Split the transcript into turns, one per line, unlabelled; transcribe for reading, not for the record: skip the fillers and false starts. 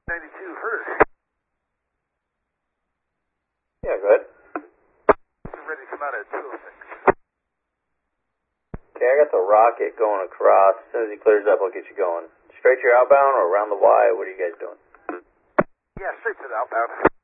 92 first.
Yeah, go ahead.
Ready to come out at 206.
Okay, I got the rocket going across. As soon as he clears up, I'll get you going. Straight to your outbound or around the Y? What are you guys doing?
Yeah, straight to the outbound.